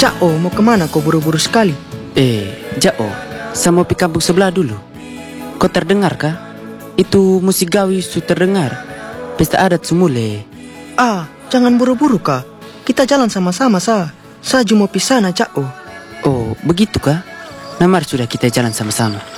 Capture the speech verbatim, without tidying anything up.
Cak O, mau kemana kau buru-buru sekali? Eh, Jao, saya mau pergi kampung sebelah dulu. Kau terdengar kah? Itu musik gawi su terdengar. Pesta adat sumule. Ah, jangan buru-buru kah? Kita jalan sama-sama sa. Saya cuma pisah na Cak O. Oh, begitu kah? Nah, mari sudah kita jalan sama-sama.